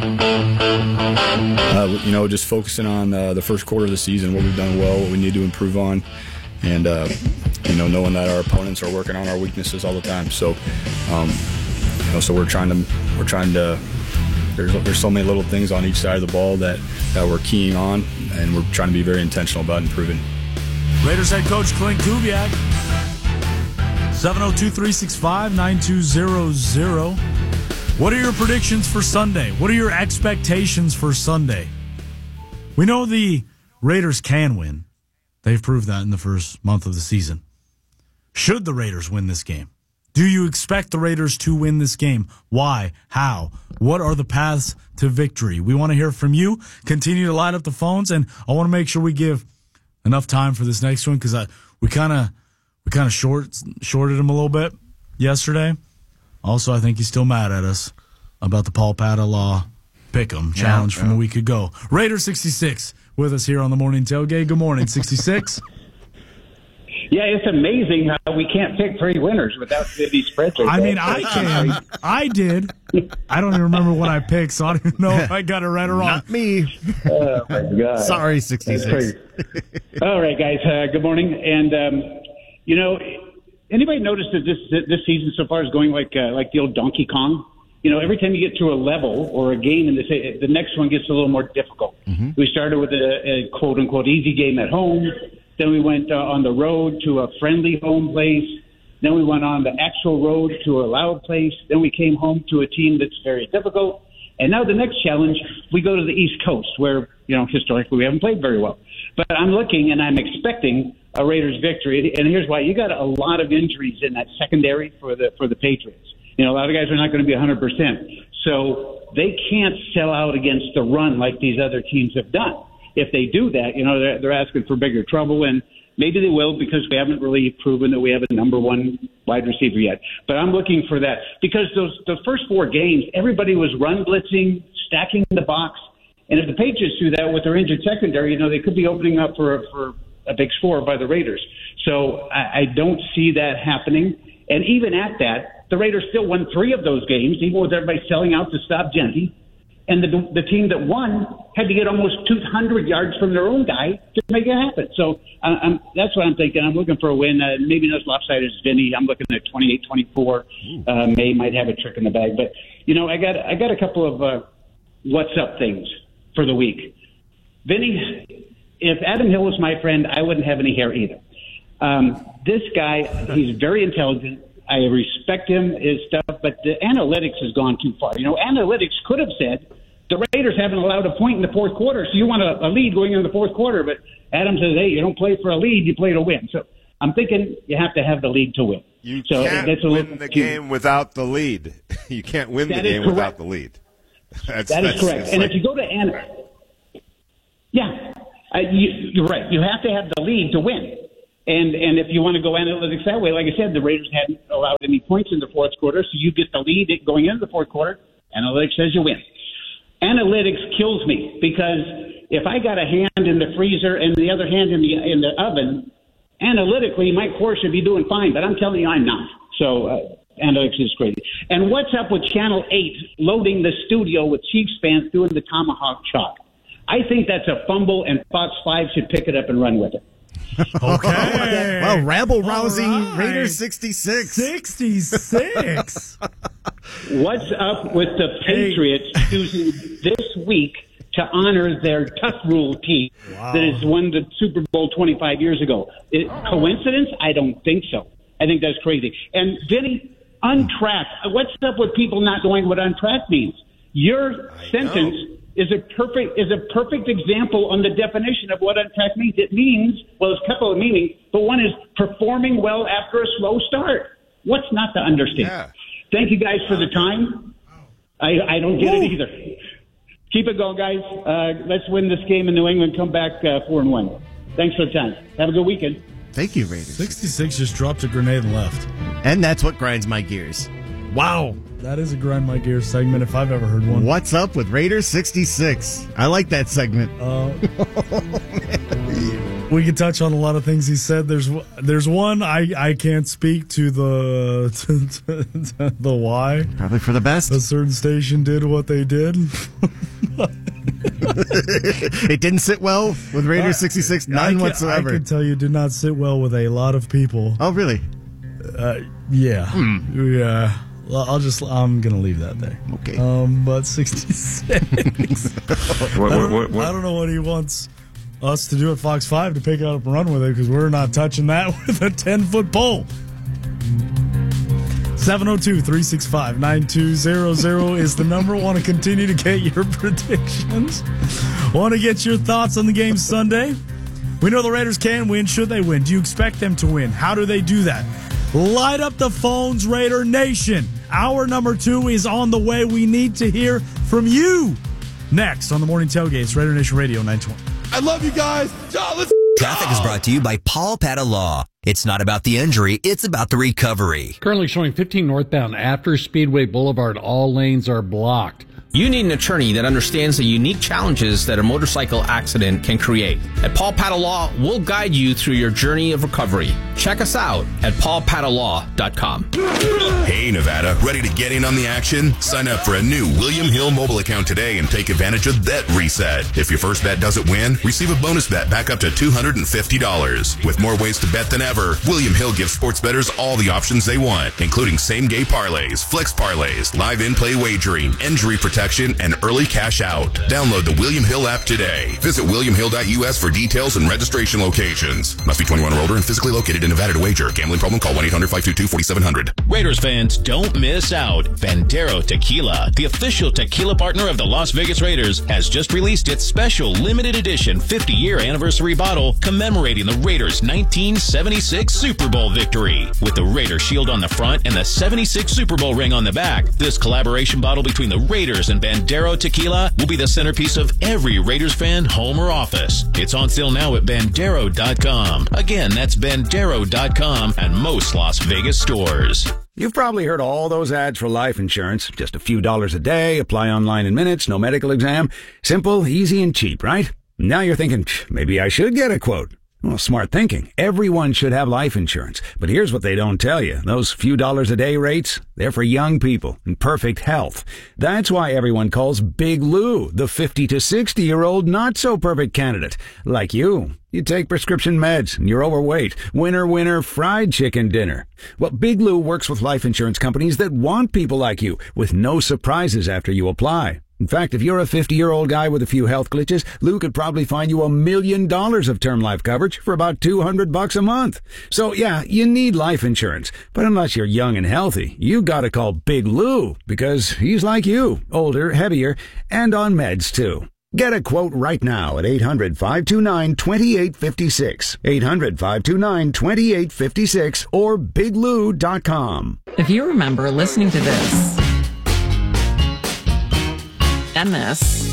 Just focusing on the first quarter of the season, what we've done well, what we need to improve on, and knowing that our opponents are working on our weaknesses all the time. So, so we're trying to. There's so many little things on each side of the ball that we're keying on, and we're trying to be very intentional about improving. Raiders head coach Clint Kubiak. 702-365-9200. What are your predictions for Sunday? What are your expectations for Sunday? We know the Raiders can win. They've proved that in the first month of the season. Should the Raiders win this game? Do you expect the Raiders to win this game? Why? How? What are the paths to victory? We want to hear from you. Continue to light up the phones, and I want to make sure we give enough time for this next one because we kind of shorted him a little bit yesterday. Also, I think he's still mad at us about the Paul Padala Pick'em challenge from a week ago. Raider 66 with us here on the Morning Tailgate. Good morning, 66. Yeah, it's amazing how we can't pick 3 winners without these spreads. I mean, I can. I did. I don't even remember what I picked, so I don't even know if I got it right or wrong. Not me. Oh, my God. Sorry, 66. All right, guys. Good morning. And, anybody notice that this season so far is going like the old Donkey Kong? Every time you get to a level or a game, and the next one gets a little more difficult. Mm-hmm. We started with a quote-unquote easy game at home. Then we went on the road to a friendly home place. Then we went on the actual road to a loud place. Then we came home to a team that's very difficult. And now the next challenge, we go to the East Coast where, historically we haven't played very well. But I'm looking and I'm expecting a Raiders victory. And here's why. You got a lot of injuries in that secondary for the Patriots. A lot of guys are not going to be 100%. So they can't sell out against the run like these other teams have done. If they do that, they're asking for bigger trouble, and maybe they will because we haven't really proven that we have a number one wide receiver yet. But I'm looking for that because the first 4 games, everybody was run blitzing, stacking the box, and if the Patriots do that with their injured secondary, they could be opening up for a big score by the Raiders. So I don't see that happening. And even at that, the Raiders still won 3 of those games, even with everybody selling out to stop Genty. And the team that won had to get almost 200 yards from their own guy to make it happen. So that's what I'm thinking. I'm looking for a win. Maybe not as lopsided as Vinny. I'm looking at 28-24. May might have a trick in the bag. But, I got a couple of what's up things for the week. Vinny, if Adam Hill was my friend, I wouldn't have any hair either. This guy, he's very intelligent. I respect him, his stuff, but the analytics has gone too far. Analytics could have said the Raiders haven't allowed a point in the fourth quarter, so you want a lead going into the fourth quarter. But Adam says, hey, you don't play for a lead, you play to win. So I'm thinking you have to have the lead to win. You can't win the game without the lead. You can't win the game without the lead. That is correct. And if you go to you're right. You have to have the lead to win. And if you want to go analytics that way, like I said, the Raiders hadn't allowed any points in the fourth quarter, so you get the lead going into the fourth quarter. Analytics says you win. Analytics kills me because if I got a hand in the freezer and the other hand in the oven, analytically my core should be doing fine, but I'm telling you I'm not. So analytics is crazy. And what's up with Channel 8 loading the studio with Chiefs fans doing the tomahawk chop? I think that's a fumble, and Fox 5 should pick it up and run with it. Okay. Well, rabble-rousing Raiders 66. 66. What's up with the Patriots choosing this week to honor their tough rule team that has won the Super Bowl 25 years ago? Coincidence? I don't think so. I think that's crazy. And Vinny, untracked. What's up with people not knowing what untracked means? Your sentence is a perfect example on the definition of what untracked means. It means, well, there's a couple of meanings, but one is performing well after a slow start. What's not to understand? Yeah. Thank you guys for the time. I don't get it either. Keep it going, guys. Let's win this game in New England. Come back 4-1. Thanks for the time. Have a good weekend. Thank you, Raiders. 66 just dropped a grenade and left. And that's what grinds my gears. Wow. That is a grind my gears segment if I've ever heard one. What's up with Raiders 66? I like that segment. We can touch on a lot of things he said. There's one I can't speak to the why. Probably for the best. A certain station did what they did. It didn't sit well with Raiders 66, none whatsoever. I can tell you, did not sit well with a lot of people. Oh, really? Yeah. Yeah. Well, I'm going to leave that there. Okay. But 66. I don't know what he wants us to do at Fox 5 to pick up and run with it, because we're not touching that with a 10-foot pole. 702-365-9200 is the number. Want to continue to get your predictions? Want to get your thoughts on the game Sunday? We know the Raiders can win. Should they win? Do you expect them to win? How do they do that? Light up the phones, Raider Nation. Hour number 2 is on the way. We need to hear from you. Next on the Morning Tailgates, Raider Nation Radio 920. I love you guys. Let's Traffic is brought to you by Paul Pata Law. It's not about the injury, it's about the recovery. Currently showing 15 northbound after Speedway Boulevard. All lanes are blocked. You need an attorney that understands the unique challenges that a motorcycle accident can create. At Paul Pata Law, we'll guide you through your journey of recovery. Check us out at paulpatalaw.com. Hey, Nevada, ready to get in on the action? Sign up for a new William Hill mobile account today and take advantage of Bet Reset. If your first bet doesn't win, receive a bonus bet back up to $250. With more ways to bet than ever, William Hill gives sports bettors all the options they want, including same-game parlays, flex parlays, live in-play wagering, injury protection, and early cash out. Download the William Hill app today. Visit williamhill.us for details and registration locations. Must be 21 or older and physically located in Nevada to wager. Gambling problem? Call 1-800-522-4700. Raiders fans, don't miss out. Bandero Tequila, the official tequila partner of the Las Vegas Raiders, has just released its special limited edition 50-year anniversary bottle commemorating the Raiders' 1976 Super Bowl victory. With the Raider shield on the front and the 76 Super Bowl ring on the back, this collaboration bottle between the Raiders and Bandero Tequila will be the centerpiece of every Raiders fan home or office. It's on sale now at Bandero.com. Again, that's Bandero.com and most Las Vegas stores. You've probably heard all those ads for life insurance. Just a few dollars a day, apply online in minutes, no medical exam. Simple, easy, and cheap, right? Now you're thinking, maybe I should get a quote. Well, smart thinking. Everyone should have life insurance. But here's what they don't tell you. Those few dollars a day rates, they're for young people in perfect health. That's why everyone calls Big Lou the 50 to 60-year-old not-so-perfect candidate. Like you. You take prescription meds and you're overweight. Winner, fried chicken dinner. Well, Big Lou works with life insurance companies that want people like you with no surprises after you apply. In fact, if you're a 50-year-old guy with a few health glitches, Lou could probably find you $1 million of term life coverage for about $200 a month. So yeah, you need life insurance. But unless you're young and healthy, you gotta call Big Lou because he's like you, older, heavier, and on meds too. Get a quote right now at 800-529-2856. 800-529-2856 or biglou.com. If you remember listening to this and this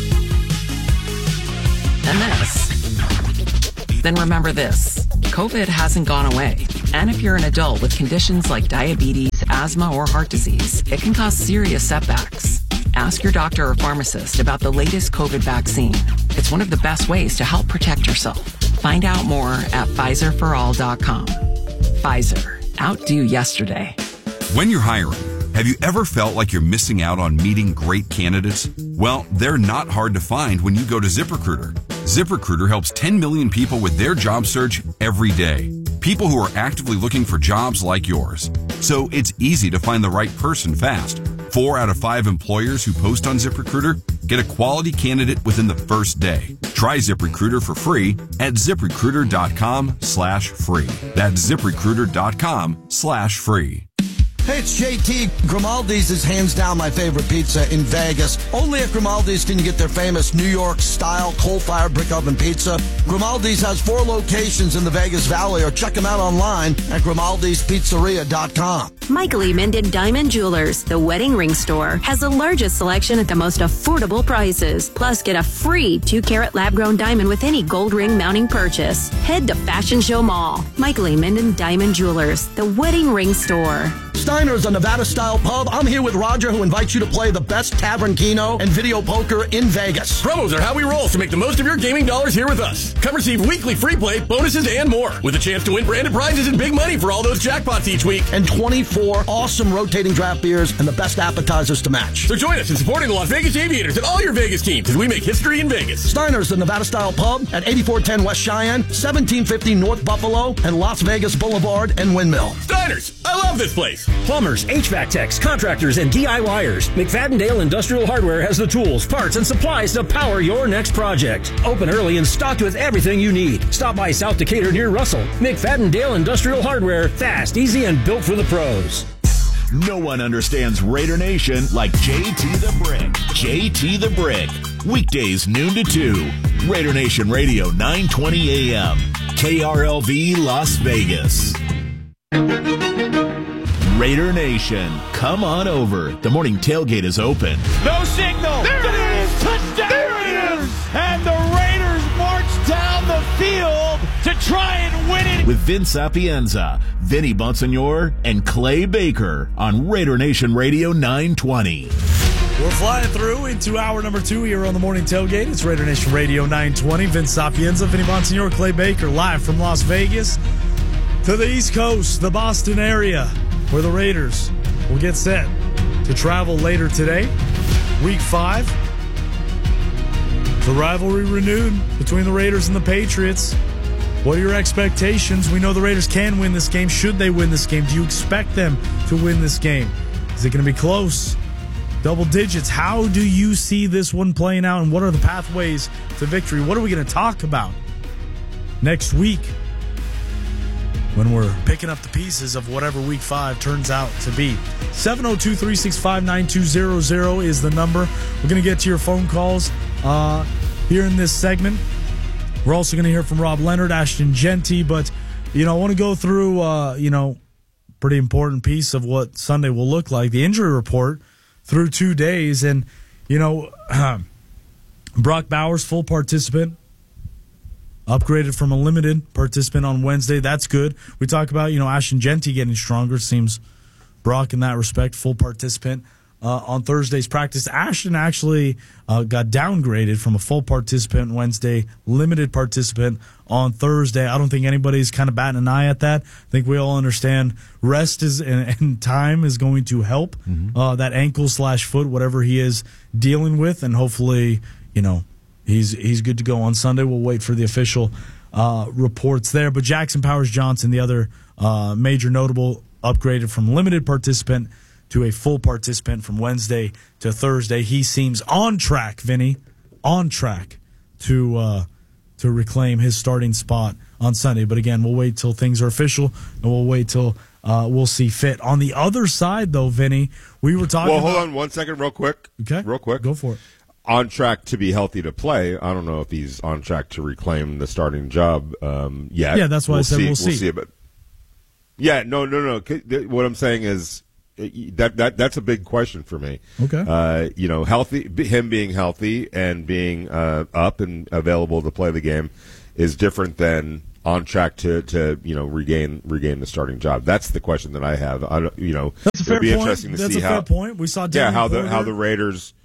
and this, then remember this. COVID hasn't gone away. And if you're an adult with conditions like diabetes, asthma, or heart disease, it can cause serious setbacks. Ask your doctor or pharmacist about the latest COVID vaccine. It's one of the best ways to help protect yourself. Find out more at PfizerForAll.com. Pfizer. Outdo yesterday. When you're hiring, have you ever felt like you're missing out on meeting great candidates? Well, they're not hard to find when you go to ZipRecruiter. ZipRecruiter helps 10 million people with their job search every day. People who are actively looking for jobs like yours. So it's easy to find the right person fast. 4 out of 5 employers who post on ZipRecruiter get a quality candidate within the first day. Try ZipRecruiter for free at ZipRecruiter.com/free. That's ZipRecruiter.com/free. Hey, it's JT. Grimaldi's is hands down my favorite pizza in Vegas. Only at Grimaldi's can you get their famous New York-style coal-fired brick oven pizza. Grimaldi's has 4 locations in the Vegas Valley, or check them out online at Grimaldi'sPizzeria.com. Michael E. Minden Diamond Jewelers, the wedding ring store, has the largest selection at the most affordable prices. Plus, get a free 2-carat lab-grown diamond with any gold ring mounting purchase. Head to Fashion Show Mall. Michael E. Minden Diamond Jewelers, the wedding ring store. Stop Steiner's, a Nevada-style pub. I'm here with Roger, who invites you to play the best tavern keno and video poker in Vegas. Promos are how we roll, so make the most of your gaming dollars here with us. Come receive weekly free play, bonuses, and more, with a chance to win branded prizes and big money for all those jackpots each week. And 24 awesome rotating draft beers and the best appetizers to match. So join us in supporting the Las Vegas Aviators and all your Vegas teams as we make history in Vegas. Steiner's, the Nevada-style pub at 8410 West Cheyenne, 1750 North Buffalo, and Las Vegas Boulevard and Windmill. Steiner's, I love this place. Plumbers, HVAC techs, contractors, and DIYers. McFadden-Dale Industrial Hardware has the tools, parts, and supplies to power your next project. Open early and stocked with everything you need. Stop by South Decatur near Russell. McFadden-Dale Industrial Hardware. Fast, easy, and built for the pros. No one understands Raider Nation like JT the Brick. JT the Brick. Weekdays noon to 2. Raider Nation Radio 920 AM. KRLV Las Vegas. Raider Nation, come on over. The morning tailgate is open. No signal. There it is. Touchdown. There it is. And the Raiders march down the field to try and win it. With Vince Sapienza, Vinny Bonsignor, and Clay Baker on Raider Nation Radio 920. We're flying through into hour number 2 here on the morning tailgate. It's Raider Nation Radio 920. Vince Sapienza, Vinny Bonsignor, Clay Baker, live from Las Vegas to the East Coast, the Boston area, where the Raiders will get set to travel later today. Week 5. The rivalry renewed between the Raiders and the Patriots. What are your expectations? We know the Raiders can win this game. Should they win this game? Do you expect them to win this game? Is it going to be close? Double digits. How do you see this one playing out, and what are the pathways to victory? What are we going to talk about next week when we're picking up the pieces of whatever Week 5 turns out to be? 702-365-9200 is the number. We're going to get to your phone calls here in this segment. We're also going to hear from Rob Leonard, Ashton Genty, but I want to go through pretty important piece of what Sunday will look like, the injury report through 2 days. And, Brock Bowers, full participant, upgraded from a limited participant on Wednesday. That's good. We talk about, Ashton Genty getting stronger. Seems Brock, in that respect, full participant. On Thursday's practice, Ashton actually got downgraded from a full participant Wednesday, limited participant on Thursday. I don't think anybody's kind of batting an eye at that. I think we all understand rest and time is going to help that ankle/foot, whatever he is dealing with, and hopefully, he's good to go on Sunday. We'll wait for the official reports there. But Jackson Powers-Johnson, the other major notable, upgraded from limited participant to a full participant from Wednesday to Thursday. He seems on track, Vinny, on track to reclaim his starting spot on Sunday. But again, we'll wait till things are official, and we'll wait till we'll see fit. On the other side, though, Vinny, we were talking hold on 1 second real quick. Okay. Real quick. Go for it. On track to be healthy to play. I don't know if he's on track to reclaim the starting job yet. Yeah, that's why I said we'll see. We'll see. But yeah, no. What I'm saying is, that's a big question for me. Okay. Him being healthy and being up and available to play the game is different than on track to regain the starting job. That's the question that I have. That's a fair it'll be point. Interesting to That's see a fair point. We saw how the Raiders.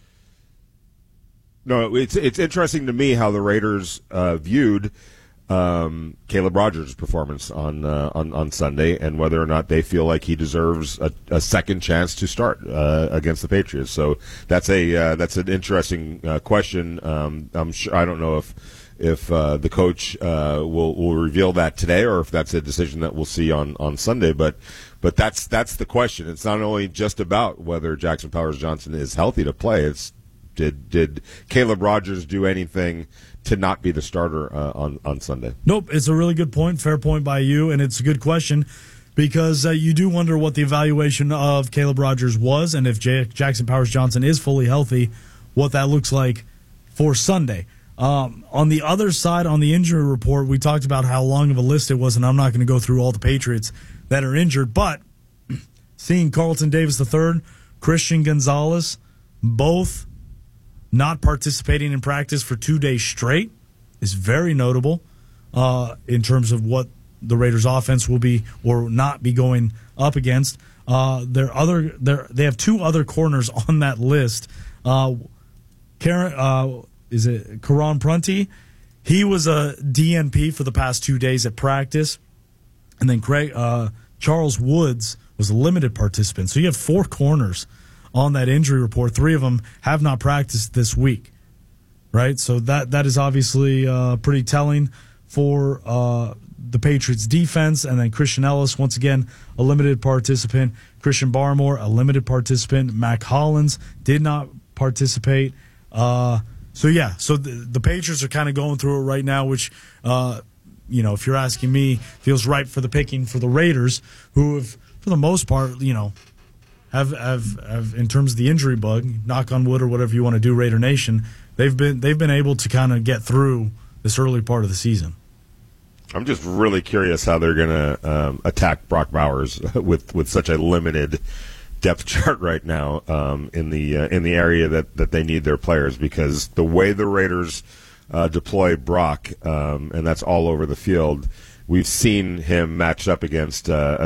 No, it's interesting to me how the Raiders viewed Caleb Rogers' performance on Sunday, and whether or not they feel like he deserves a second chance to start against the Patriots. So that's an interesting question. I'm sure, I don't know if the coach will reveal that today, or if that's a decision that we'll see on Sunday. But that's the question. It's not only just about whether Jackson Powers-Johnson is healthy to play. It's did Caleb Rogers do anything to not be the starter on Sunday? Nope. It's a really good point. Fair point by you, and it's a good question because you do wonder what the evaluation of Caleb Rogers was, and if Jackson Powers-Johnson is fully healthy, what that looks like for Sunday. On the other side, on the injury report, we talked about how long of a list it was, and I'm not going to go through all the Patriots that are injured, but seeing Carlton Davis III, Christian Gonzalez, both not participating in practice for 2 days straight is very notable in terms of what the Raiders' offense will be or not be going up against. They have 2 other corners on that list. Karan Prunty? He was a DNP for the past 2 days at practice. And then Charles Woods was a limited participant. So you have 4 corners on that injury report. 3 of them have not practiced this week, right? So that is obviously pretty telling for the Patriots defense. And then Christian Ellis, once again, a limited participant. Christian Barmore, a limited participant. Mac Hollins did not participate. So the Patriots are kind of going through it right now, which, if you're asking me, feels right for the picking for the Raiders, who have, for the most part, have in terms of the injury bug, knock on wood or whatever you want to do, Raider Nation, they've been able to kind of get through this early part of the season. I'm just really curious how they're going to attack Brock Bowers with such a limited depth chart right now in the area that they need their players, because the way the Raiders deploy Brock, and that's all over the field, we've seen him match up against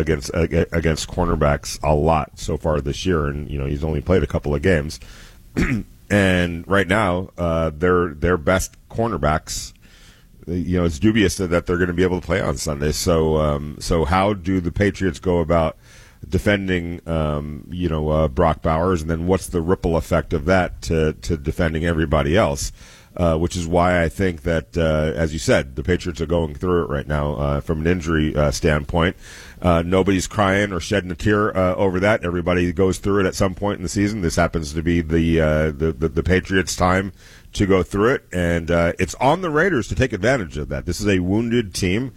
cornerbacks a lot so far this year, and he's only played a couple of games, and right now their best cornerbacks, it's dubious that they're going to be able to play on Sunday. So how do the Patriots go about defending, Brock Bowers, and then what's the ripple effect of that to defending everybody else? Which is why I think that, as you said, the Patriots are going through it right now from an injury standpoint. Nobody's crying or shedding a tear over that. Everybody goes through it at some point in the season. This happens to be the Patriots' time to go through it, and it's on the Raiders to take advantage of that. This is a wounded team.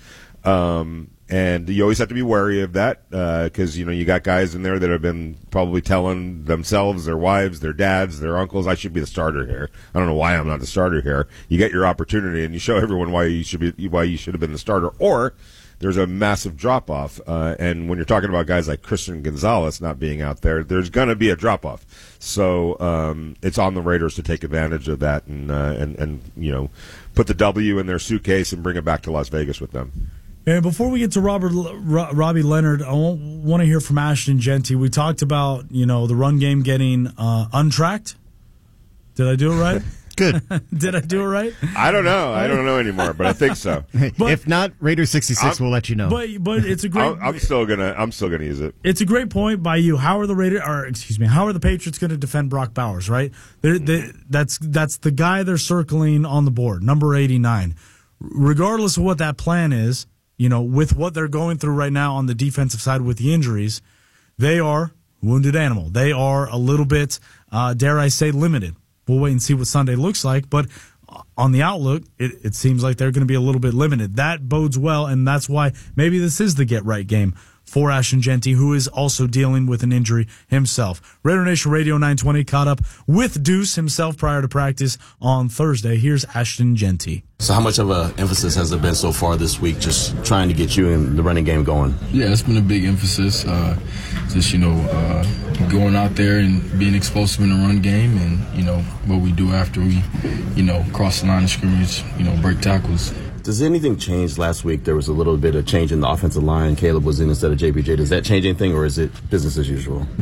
And you always have to be wary of that because, you got guys in there that have been probably telling themselves, their wives, their dads, their uncles, I should be the starter here. I don't know why I'm not the starter here. You get your opportunity and you show everyone why you should have been the starter. Or there's a massive drop-off. And when you're talking about guys like Christian Gonzalez not being out there, there's going to be a drop-off. So it's on the Raiders to take advantage of that and put the W in their suitcase and bring it back to Las Vegas with them. And before we get to Robbie Leonard, I want to hear from Ashton Jeanty. We talked about, the run game getting untracked. Did I do it right? Good. Did I do it right? I don't know. I don't know anymore, but I think so. But, if not, Raiders 66 will let you know. But it's a great. I'm still gonna use it. It's a great point by you. How are the Patriots going to defend Brock Bowers? Right. That's the guy they're circling on the board, number 89. Regardless of what that plan is. With what they're going through right now on the defensive side with the injuries, they are wounded animal. They are a little bit, dare I say, limited. We'll wait and see what Sunday looks like, but on the outlook, it seems like they're going to be a little bit limited. That bodes well, and that's why maybe this is the get-right game for Ashton Jeanty, who is also dealing with an injury himself. Raider Nation Radio 920 caught up with Deuce himself prior to practice on Thursday. Here's Ashton Jeanty. So how much of an emphasis has it been so far this week, just trying to get you in the running game going? Yeah, it's been a big emphasis. Going out there and being explosive in the run game and, what we do after we, cross the line of scrimmage, break tackles. Does anything change? Last week there was a little bit of change in the offensive line. Caleb was in instead of JPJ. Does that change anything, or is it business as usual?